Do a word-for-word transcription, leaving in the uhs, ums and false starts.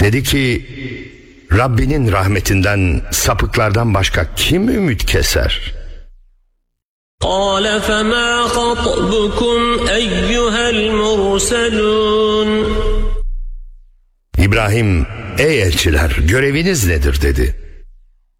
Dedi ki, Rabbinin rahmetinden sapıklardan başka kim ümit keser? قَالَ فَمَا خَطْبُكُمْ أَيُّهَا الْمُرْسَلُونَ İbrahim, ey elçiler, göreviniz nedir dedi.